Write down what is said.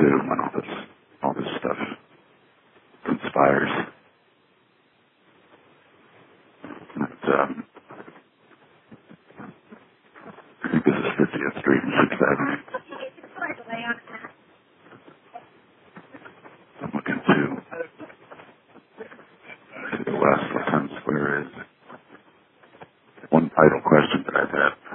too when all this stuff conspires. And, I think this is 50th Street and 6th Avenue. I'm looking to the west. What Times Square is. One idle question that I've had